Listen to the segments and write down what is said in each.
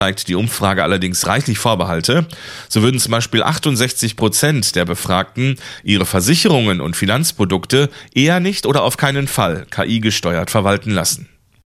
Zeigt die Umfrage allerdings reichlich Vorbehalte. So würden zum Beispiel 68% der Befragten ihre Versicherungen und Finanzprodukte eher nicht oder auf keinen Fall KI-gesteuert verwalten lassen.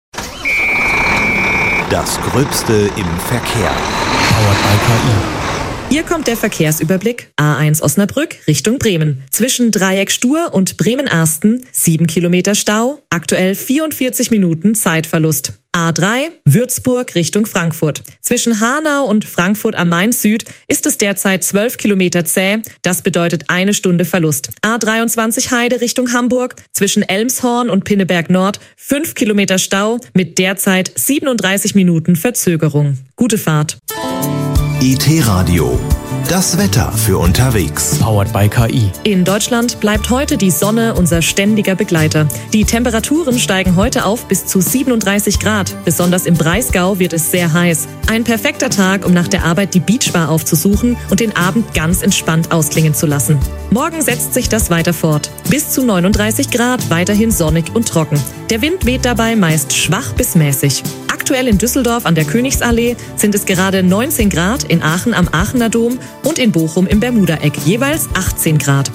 Das Gröbste im Verkehr. Powered by KI. Hier kommt der Verkehrsüberblick. A1 Osnabrück Richtung Bremen. Zwischen Dreieck Stur und Bremen-Arsten 7 Kilometer Stau, aktuell 44 Minuten Zeitverlust. A3 Würzburg Richtung Frankfurt. Zwischen Hanau und Frankfurt am Main Süd ist es derzeit 12 Kilometer zäh. Das bedeutet 1 Stunde Verlust. A23 Heide Richtung Hamburg. Zwischen Elmshorn und Pinneberg Nord 5 Kilometer Stau mit derzeit 37 Minuten Verzögerung. Gute Fahrt. IT-Radio. Das Wetter für unterwegs. Powered by KI. In Deutschland bleibt heute die Sonne unser ständiger Begleiter. Die Temperaturen steigen heute auf bis zu 37 Grad. Besonders im Breisgau wird es sehr heiß. Ein perfekter Tag, um nach der Arbeit die Beachbar aufzusuchen und den Abend ganz entspannt ausklingen zu lassen. Morgen setzt sich das weiter fort. Bis zu 39 Grad, weiterhin sonnig und trocken. Der Wind weht dabei meist schwach bis mäßig. Aktuell in Düsseldorf an der Königsallee sind es gerade 19 Grad, in Aachen am Aachener Dom und in Bochum im Bermudaeck jeweils 18 Grad.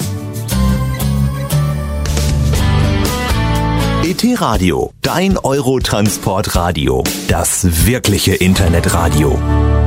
IT-Radio, dein Eurotransport-Radio. Das wirkliche Internetradio.